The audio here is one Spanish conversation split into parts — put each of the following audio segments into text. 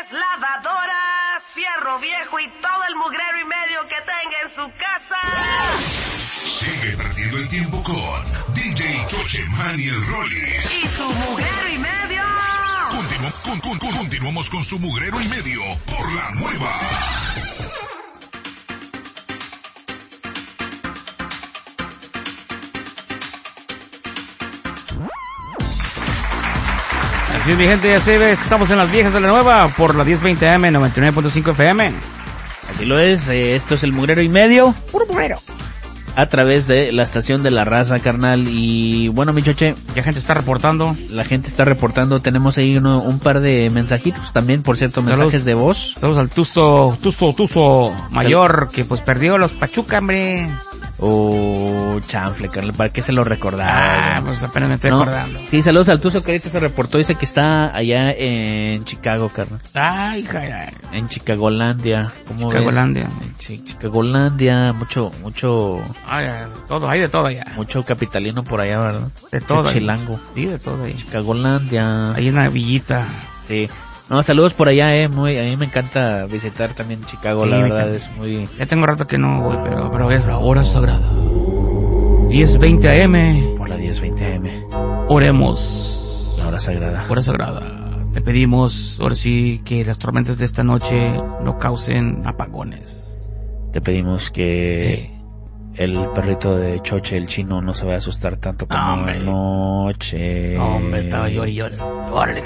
lavadoras, fierro viejo y todo el mugrero y medio que tenga en su casa. Sigue perdiendo el tiempo con DJ Chocheman y el Rollis. Y su mugrero y medio. Continuamos con su mugrero y medio por la nueva. Así es, mi gente, ya se ve, estamos en las viejas de la nueva por la 1020 AM 99.5 FM. Así lo es, esto es el mugrero y medio, puro mugrero, a través de la estación de la raza, carnal. Y bueno, mi choche, Ya gente está reportando. la gente está reportando, tenemos ahí un par de mensajitos también, por cierto, mensajes de voz. Saludos al Tuzo mayor, que pues perdió los Pachuca, hombre. Chanfle, carnal, ¿para qué se lo recordaba? Pues apenas me estoy acordando. Sí, saludos al Tuzo que ahorita se reportó, dice que está allá en Chicago, carnal. Ay, hija. En Chicagolandia. ¿Cómo Chicagolandia. ves? Chicagolandia, mucho, Ay, todo, hay de todo allá. mucho capitalino por allá, ¿verdad? De todo. Mucho ahí. chilango. Sí, de todo ahí. Chicagolandia. Ahí en la villita. Sí. No, saludos por allá, a mí me encanta visitar también Chicago, Sí, la me verdad encanta. es muy... Ya tengo rato que no voy, pero es la hora sagrada. 10:20 AM. Por la 10:20 AM, Oremos. la hora sagrada. Hora sagrada. Te pedimos, ahora sí, que las tormentas de esta noche no causen apagones. Te pedimos que el perrito de Choche, el chino, no se vaya a asustar tanto como Hombre. anoche. No, hombre, estaba llorando. Órale,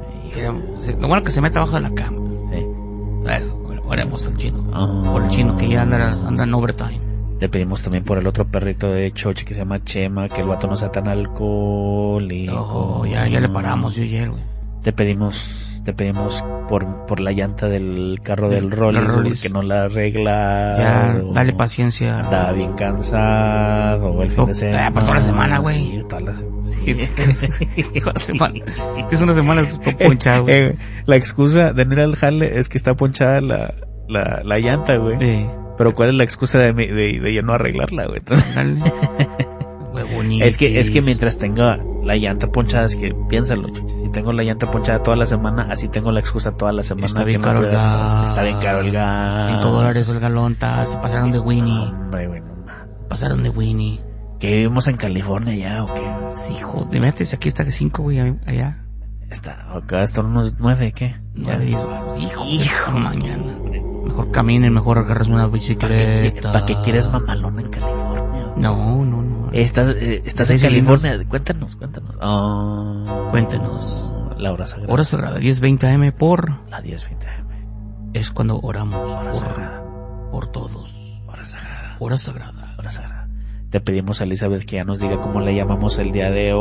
lo bueno que se meta abajo de la cama. Sí. Bueno, oremos al chino. Ah. Por el chino que ya anda en overtime. Te pedimos también por el otro perrito de Choche que se llama Chema, que el vato no sea tan alcohólico. No, ya le paramos, yo y él, güey. Te pedimos por la llanta del carro del Rollis, que no la arregla. Ya, dale paciencia. Está bien cansado el fin de semana. Pasó la semana, güey. Sí, toda la semana. Una semana. Es una semana ponchada, güey. La excusa de no ir al jale es que está ponchada la llanta, güey. Sí. Pero ¿cuál es la excusa de yo no arreglarla, güey? Dale. Es que mientras tenga la llanta ponchada, es que piénsalo, chuchi, si tengo la llanta ponchada toda la semana, así tengo la excusa toda la semana. Está bien que caro no el pueda- gas. Está bien caro el gas. $5 el galón, se pasaron de Winnie. Hombre, güey, no mames. Pasaron de Winnie. ¿Que vivimos en California ya o qué? Sí, joder, metes, aquí está que 5, güey, allá. Acá están unos 9, ¿qué? 9, 10 baros. Hijo, mañana. Mejor caminen, mejor agarras una bicicleta. ¿Para qué quieres mamalón en California? No. Estás en ¿Seis California, cuéntanos. Cuéntenos. La hora sagrada. Hora sagrada, 10:20 AM por... La 10:20 AM. Es cuando oramos Hora sagrada. por todos. Hora sagrada. Hora sagrada. Hora sagrada. Te pedimos a Elizabeth que ya nos diga cómo le llamamos el día de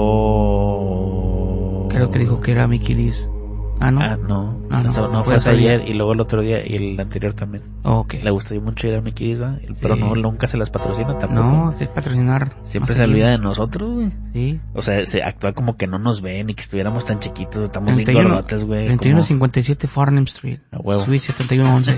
hoy. Creo que dijo que era Mickey D's. No. No, fue hasta ayer y luego el otro día y el anterior también. Ok. Le gusta mucho ir a Mickey D's, ¿va? Pero Sí. nunca se las patrocina tampoco. No, que es patrocinar. Siempre más se olvida seguido. de nosotros, güey. Sí. O sea, se actúa como que no nos ven y que estuviéramos tan chiquitos, estamos bien 31, gordotes, güey. 3157 Farnham Street. A huevo. Suite 7111.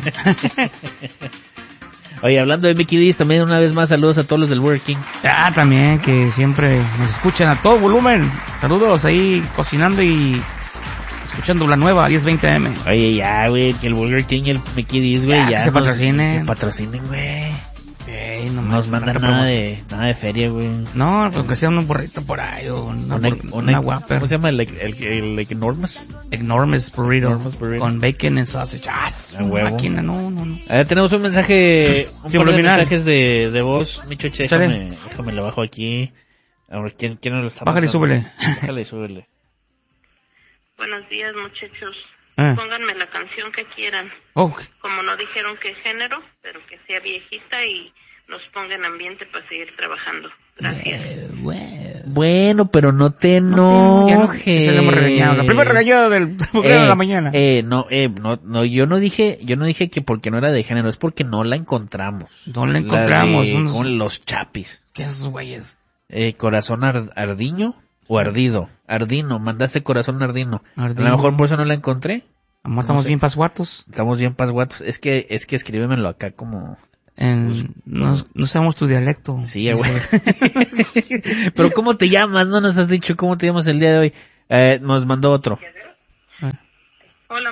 Oye, hablando de Mickey D's, también una vez más saludos a todos los del Burger King. También que siempre nos escuchan a todo volumen. Saludos ahí cocinando y escuchando la nueva 10:20 AM. Oye, ya, güey, que el Burger King y el Mickey D's, güey, Ya, ya que se patrocinen. que patrocinen, güey. No Nos mandan nada de feria, güey. No, aunque sea un burrito por ahí o una Whopper. ¿Cómo se llama? El enormous. Enormous burrito Enormous burrito. con bacon and sausage. A huevo. Máquina, no. Tenemos un mensaje, un par de Subliminal. mensajes de voz. Mi choche, Sale. déjame lo bajo aquí. A ver, ¿quién nos lo está Bájale y mandando? súbele. Bájale y súbele. Buenos días, muchachos. Ah. Pónganme la canción que quieran. Oh, Como no dijeron qué género, pero que sea viejita y nos ponga en ambiente para seguir trabajando. Gracias. Bueno, pero no te ya no, enojes. ya le hemos regañado. La primera regañada del programa de la mañana. No, yo no dije que porque no era de género, es porque no la encontramos. No la encontramos. Con los chapis. ¿Qué es esos güeyes? Corazón ardiño o ardido. Ardino, mandaste corazón ardino. Ardino. A lo mejor por eso no la encontré. Amor, estamos sé. bien pasguatos. Estamos bien pasguatos. Es que escríbemelo acá como... No sabemos tu dialecto. Sí, güey. Pero ¿cómo te llamas? No nos has dicho cómo te llamas el día de hoy. Nos mandó otro. Hola, muchachos.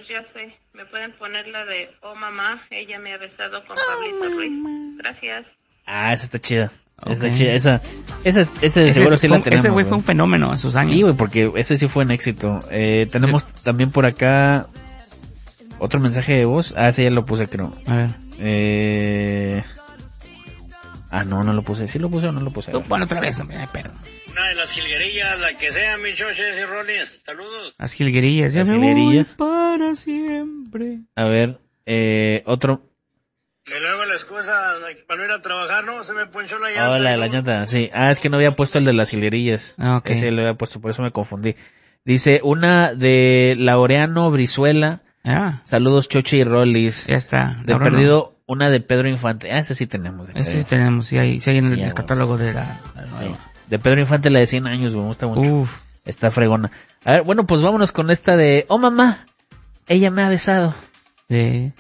pues ya sé. Me pueden poner la de Oh Mamá, ella me ha besado con Pablito Ruiz. Gracias. Ah, esa está chida. Okay. Está chida. Ese seguro sí la tenemos. Ese güey fue un fenómeno en sus años. Sí, güey, porque ese sí fue un éxito. Tenemos también por acá otro mensaje de voz. Ah, ese ya lo puse, creo. A ver. No lo puse. ¿Sí lo puse o no lo puse? Tú pon otra vez, hombre, pero... Una de las jilguerillas, la que sea, mis choches y roles. Saludos. Las jilguerillas. Ya Las me jilguerillas. voy para siempre. A ver, otro. Y luego la excusa para no ir a trabajar, ¿no? Se me ponchó la llanta. La de la llanta, sí. Es que no había puesto el de las jilguerillas. Okay. Ese lo había puesto, por eso me confundí. Dice, una de Laureano Brizuela. Saludos, Choche y Rolis. Ya está. De perdido, una de Pedro Infante. Ese sí tenemos. Ese sí tenemos, sí hay en el catálogo de la nueva. Sí. De Pedro Infante, la de 100 años, me gusta mucho. Uf. Está fregona. A ver, bueno, pues vámonos con esta de Oh Mamá, ella me ha besado. Sí.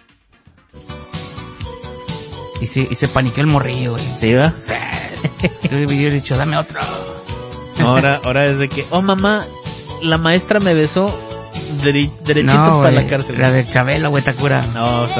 Y se paniqueó el morrillo, güey. ¿Sí, va? Sí. Yo hubiera dicho, dame otro. Ahora es de que, oh mamá, la maestra me besó derechito no, para la cárcel. La de Chabelo, güey, Takura. No,